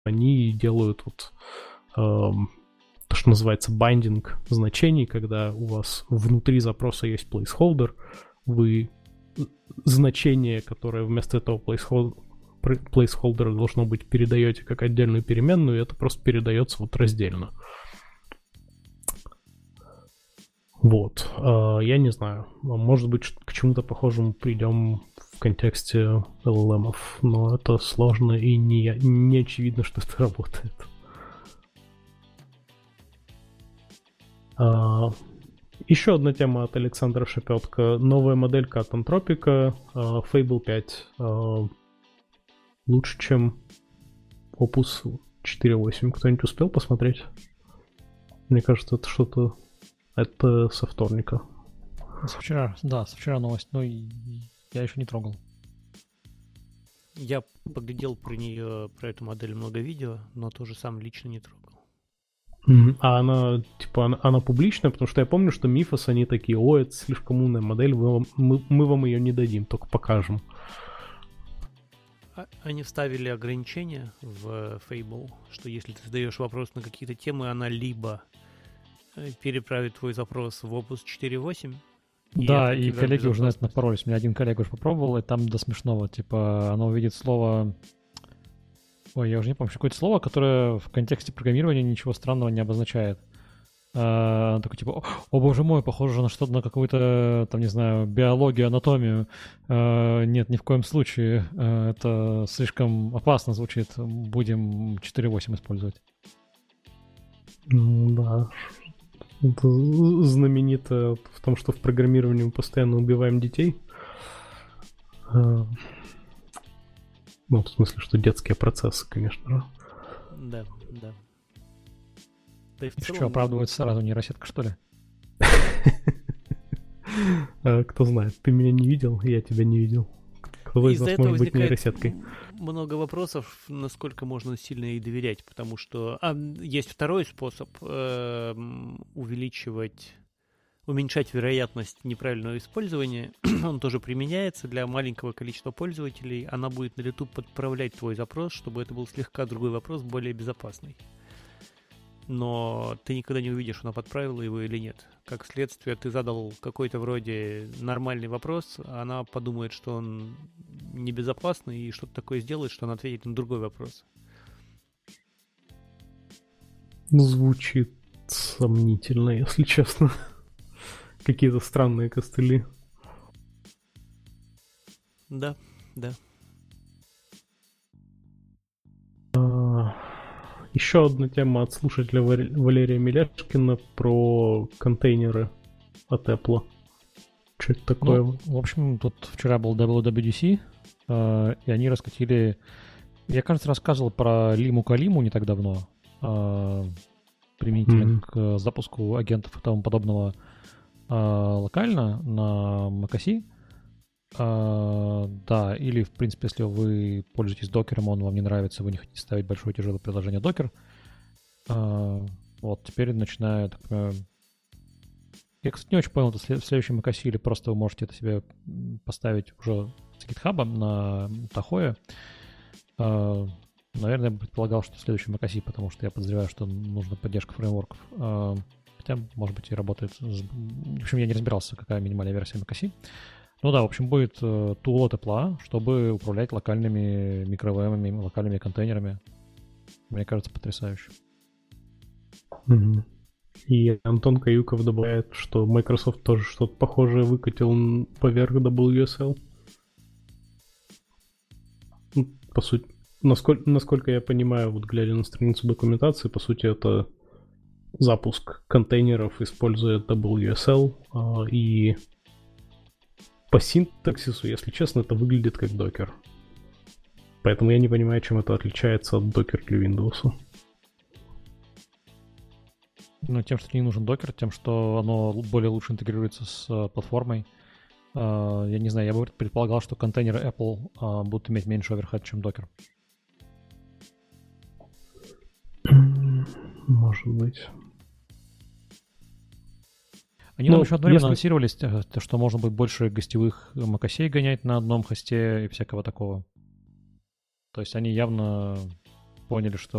они делают вот то, что называется байдинг значений, когда у вас внутри запроса есть placeholder, вы значение, которое вместо этого placeholder должно быть, передаете как отдельную переменную, и это просто передается вот раздельно. Вот. Я не знаю. Может быть, к чему-то похожему придем в контексте LLM, но это сложно и не очевидно, что это работает. Еще одна тема от Александра Шепетка. Новая моделька от Anthropic, Fable 5. Лучше, чем Opus 4.8. Кто-нибудь успел посмотреть? Мне кажется, это что-то... Это со вторника. Со вчера новость, но я еще не трогал. Я поглядел про эту модель много видео, но тоже сам лично не трогал. А она, типа, она публичная, потому что я помню, что Мифос, они такие: это слишком умная модель, мы вам ее не дадим, только покажем. Они вставили ограничения в Fable, что если ты задаешь вопрос на какие-то темы, она либо переправит твой запрос в Opus 4.8. Да, и коллеги уже на это напоролись. У меня один коллега уже попробовал, и там до смешного. Типа, оно увидит слово... Ой, я уже не помню, какое-то слово, которое в контексте программирования ничего странного не обозначает. Такой типа: о боже мой, похоже на что-то, на какую-то, там, не знаю, биологию, анатомию. Нет, ни в коем случае. Это слишком опасно звучит. Будем 4.8 использовать. Да. Это знаменито в том, что в программировании мы постоянно убиваем детей. Ну, в смысле, что детские процессы, конечно. Да. Да и в целом... Что, оправдывается сразу нейросетка, что ли? Кто знает, ты меня не видел, я тебя не видел. Кто из нас может быть нейросеткой? Много вопросов, насколько можно сильно ей доверять, потому что есть второй способ уменьшать вероятность неправильного использования. Он тоже применяется для маленького количества пользователей. Она будет на лету подправлять твой запрос, чтобы это был слегка другой вопрос, более безопасный. Но ты никогда не увидишь, она подправила его или нет. Как следствие, ты задал какой-то вроде нормальный вопрос, а она подумает, что он небезопасный, и что-то такое сделает, что она ответит на другой вопрос. Звучит сомнительно, если честно. Какие-то странные костыли. Да. Еще одна тема от слушателя Валерия Миляшкина про контейнеры от Apple. Что это такое? Ну, в общем, тут вчера был WWDC, и они раскатили... Я, кажется, рассказывал про Лиму Калиму не так давно, применительно к запуску агентов и тому подобного локально на macOS. Да, или, в принципе, если вы пользуетесь докером, он вам не нравится, вы не хотите ставить большое тяжелое приложение докер. Вот, теперь начинаю, так понимаю... Я, кстати, не очень понял, это в следующем macOS или просто вы можете это себе поставить уже с GitHub на Tahoe. Наверное, я бы предполагал, что в следующем macOS, потому что я подозреваю, что нужна поддержка фреймворков. Хотя, может быть, и работает... В общем, я не разбирался, какая минимальная версия macOS. Ну да, в общем, будет тул от Apple, чтобы управлять локальными микро-VM-ами, локальными контейнерами. Мне кажется, потрясающе. И Антон Каюков добавляет, что Microsoft тоже что-то похожее выкатил поверх WSL. По сути, насколько я понимаю, вот глядя на страницу документации, по сути, это запуск контейнеров, используя WSL, и по синтаксису, если честно, это выглядит как докер. Поэтому я не понимаю, чем это отличается от докер для Windows. Ну, тем, что не нужен докер, тем, что оно более лучше интегрируется с платформой. Я не знаю, я бы предполагал, что контейнеры Apple будут иметь меньше оверхед, чем докер. Может быть. Они нам еще одно время анонсировались, что можно будет больше гостевых macOS гонять на одном хосте и всякого такого. То есть они явно поняли, что